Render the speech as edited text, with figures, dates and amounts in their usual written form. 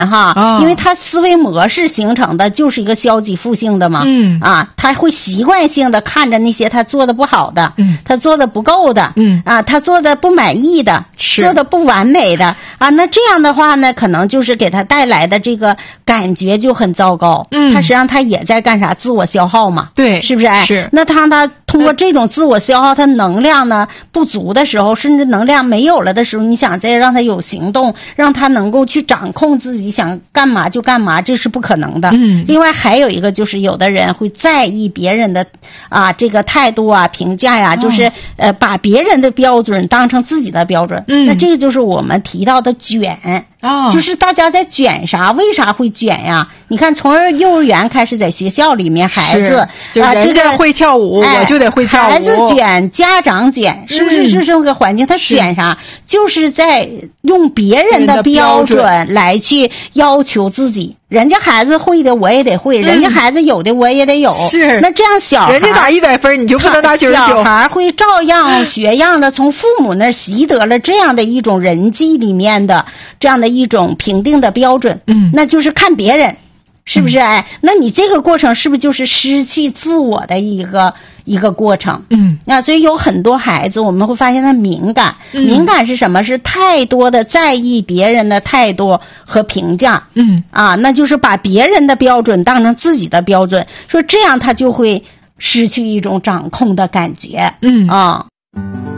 哈，因为他思维模式形成的就是一个消极负性的嘛，他会习惯性的看着那些他做的不好的，他做的不够的，他做的不满意的，做的不完美的啊，那这样的话呢，可能就是给他带来的这个感觉就很糟糕，他实际上他也在干啥？自我消耗嘛， 对， 是不是？ 是。 那他通过这种自我消耗，他能量呢不足的时候，甚至能量没有了的时候，你想再让他有行动，让他能够去掌控自己想干嘛就干嘛，这是不可能的。另外还有一个就是有的人会在意别人的这个态度啊、评价呀，就是把别人的标准当成自己的标准。那这个就是我们提到的卷。就是大家在卷啥？为啥会卷呀？你看，从幼儿园开始，在学校里面，孩子人家会跳舞，我就得会跳舞。 孩子卷，家长卷，是不是？是这个环境，他卷啥？就是在用别人的标准来去要求自己。人家孩子会的，我也得会；人家孩子有的，我也得有。 是。 那这样小孩， 人家打100分，你就不能打99。 小孩会照样学样的，从父母那儿习得了这样的一种人际里面的这样的一种评定的标准。那就是看别人，是不是？那你这个过程是不是就是失去自我的一个过程？所以有很多孩子我们会发现他敏感。敏感是什么？是太多的在意别人的态度和评价。那就是把别人的标准当成自己的标准，说这样他就会失去一种掌控的感觉。